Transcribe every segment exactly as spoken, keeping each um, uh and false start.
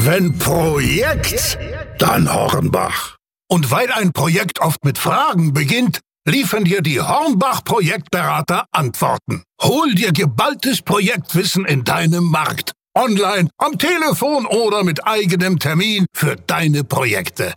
Wenn Projekt, dann Hornbach. Und weil ein Projekt oft mit Fragen beginnt, liefern dir die Hornbach-Projektberater Antworten. Hol dir geballtes Projektwissen in deinem Markt. Online, am Telefon oder mit eigenem Termin für deine Projekte.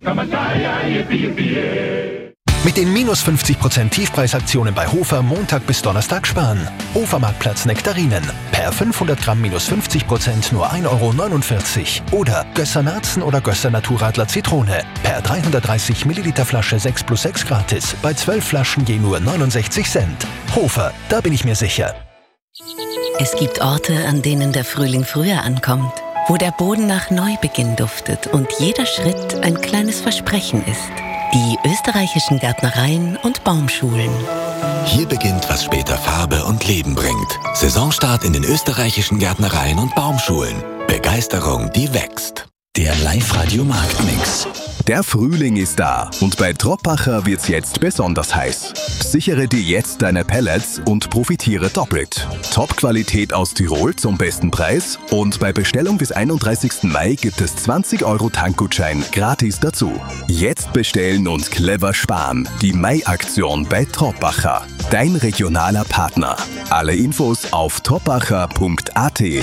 Mit den minus fünfzig Prozent Tiefpreisaktionen bei Hofer Montag bis Donnerstag sparen. Hofer-Marktplatz Nektarinen. Per fünfhundert Gramm minus fünfzig Prozent nur ein Euro neunundvierzig. Oder Gösser Märzen oder Gösser Naturradler Zitrone. Per dreihundertdreißig Milliliter Flasche sechs plus sechs gratis. Bei zwölf Flaschen je nur neunundsechzig Cent. Hofer, da bin ich mir sicher. Es gibt Orte, an denen der Frühling früher ankommt. Wo der Boden nach Neubeginn duftet und jeder Schritt ein kleines Versprechen ist. Die österreichischen Gärtnereien und Baumschulen. Hier beginnt, was später Farbe und Leben bringt. Saisonstart in den österreichischen Gärtnereien und Baumschulen. Begeisterung, die wächst. Der Live-Radio-Marktmix. Der Frühling ist da und bei Troppacher wird's jetzt besonders heiß. Sichere dir jetzt deine Pellets und profitiere doppelt. Top-Qualität aus Tirol zum besten Preis und bei Bestellung bis einunddreißigsten Mai gibt es zwanzig Euro Tankgutschein gratis dazu. Jetzt bestellen und clever sparen. Die Mai-Aktion bei Troppacher. Dein regionaler Partner. Alle Infos auf troppacher punkt a t.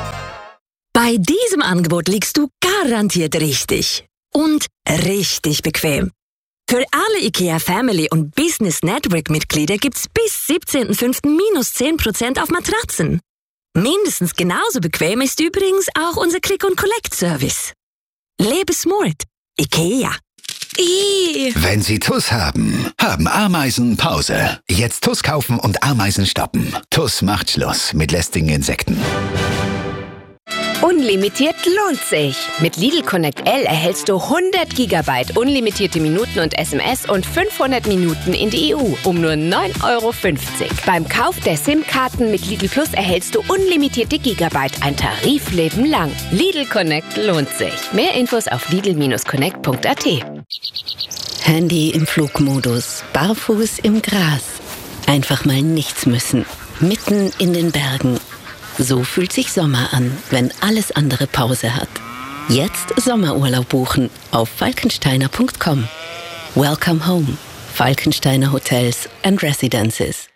Bei diesem Angebot liegst du garantiert richtig. Und richtig bequem. Für alle IKEA Family und Business Network Mitglieder gibt's bis siebzehnten fünften minus zehn Prozent auf Matratzen. Mindestens genauso bequem ist übrigens auch unser Click-and-Collect-Service. Lebe smart. IKEA. Ihhh. Wenn Sie T U S haben, haben Ameisen Pause. Jetzt T U S kaufen und Ameisen stoppen. T U S macht Schluss mit lästigen Insekten. Unlimitiert lohnt sich. Mit Lidl Connect L erhältst du hundert Gigabyte unlimitierte Minuten und S M S und fünfhundert Minuten in die E U um nur neun Euro fünfzig. Beim Kauf der SIM-Karten mit Lidl Plus erhältst du unlimitierte Gigabyte, ein Tarifleben lang. Lidl Connect lohnt sich. Mehr Infos auf lidl connect punkt a t. Handy im Flugmodus, barfuß im Gras. Einfach mal nichts müssen. Mitten in den Bergen. So fühlt sich Sommer an, wenn alles andere Pause hat. Jetzt Sommerurlaub buchen auf falkensteiner punkt com. Welcome home. Falkensteiner Hotels and Residences.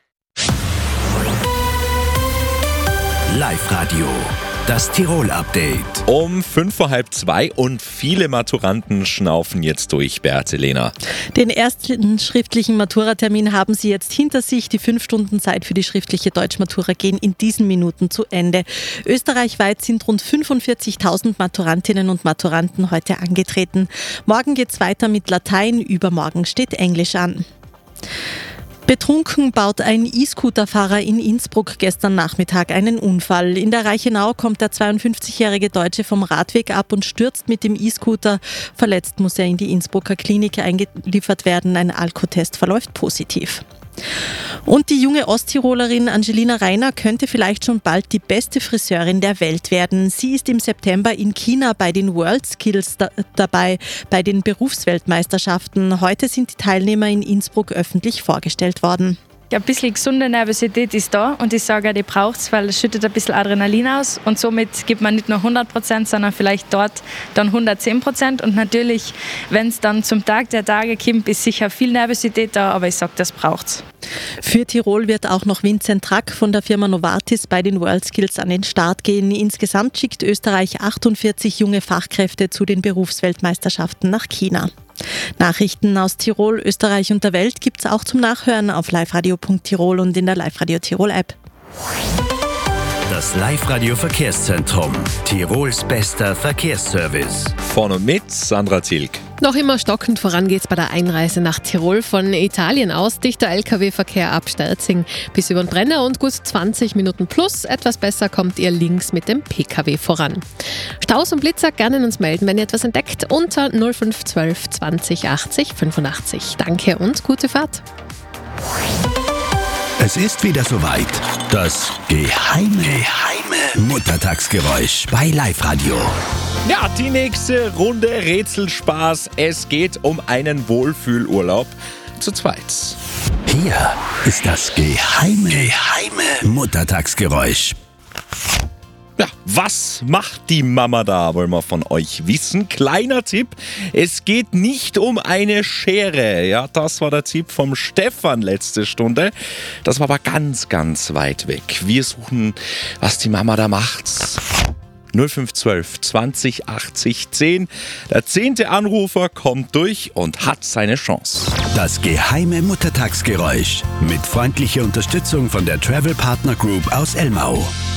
Live-Radio. Das Tirol-Update. Um fünf vor halb zwei und viele Maturanten schnaufen jetzt durch, Beate Lehner. Den ersten schriftlichen Maturatermin haben sie jetzt hinter sich. Die fünf Stunden Zeit für die schriftliche Deutschmatura gehen in diesen Minuten zu Ende. Österreichweit sind rund fünfundvierzigtausend Maturantinnen und Maturanten heute angetreten. Morgen geht's weiter mit Latein, übermorgen steht Englisch an. Betrunken baut ein E-Scooter-Fahrer in Innsbruck gestern Nachmittag einen Unfall. In der Reichenau kommt der zweiundfünfzigjährige Deutsche vom Radweg ab und stürzt mit dem E-Scooter. Verletzt muss er in die Innsbrucker Klinik eingeliefert werden. Ein Alkotest verläuft positiv. Und die junge Osttirolerin Angelina Reiner könnte vielleicht schon bald die beste Friseurin der Welt werden. Sie ist im September in China bei den WorldSkills da- dabei, bei den Berufsweltmeisterschaften. Heute sind die Teilnehmer in Innsbruck öffentlich vorgestellt worden. Ein bisschen gesunde Nervosität ist da und ich sage, die braucht es, weil es schüttet ein bisschen Adrenalin aus und somit gibt man nicht nur hundert Prozent, sondern vielleicht dort dann hundertzehn Prozent und natürlich, wenn es dann zum Tag der Tage kommt, ist sicher viel Nervosität da, aber ich sage, das braucht es. Für Tirol wird auch noch Vincent Track von der Firma Novartis bei den WorldSkills an den Start gehen. Insgesamt schickt Österreich achtundvierzig junge Fachkräfte zu den Berufsweltmeisterschaften nach China. Nachrichten aus Tirol, Österreich und der Welt gibt's auch zum Nachhören auf liveradio punkt tirol und in der Live-Radio Tirol App. Das Live-Radio Verkehrszentrum. Tirols bester Verkehrsservice. Von und mit Sandra Zielk. Noch immer stockend voran geht's bei der Einreise nach Tirol von Italien aus. Dichter L K W-Verkehr ab Sterzing bis über den Brenner und gut zwanzig Minuten plus. Etwas besser kommt ihr links mit dem P K W voran. Staus und Blitzer gerne uns melden, wenn ihr etwas entdeckt, unter null fünf eins zwei zwanzig achtzig fünfundachtzig. Danke und gute Fahrt. Es ist wieder soweit. Das geheime, geheime Muttertagsgeräusch bei Live-Radio. Ja, die nächste Runde Rätselspaß. Es geht um einen Wohlfühlurlaub zu zweit. Hier ist das geheime, geheime Muttertagsgeräusch. Ja, was macht die Mama da, wollen wir von euch wissen. Kleiner Tipp, es geht nicht um eine Schere. Ja, das war der Tipp vom Stefan letzte Stunde. Das war aber ganz, ganz weit weg. Wir suchen, was die Mama da macht. null fünf eins zwei zwanzig achtzig zehn. Der zehnte Anrufer kommt durch und hat seine Chance. Das geheime Muttertagsgeräusch mit freundlicher Unterstützung von der Travel Partner Group aus Elmau.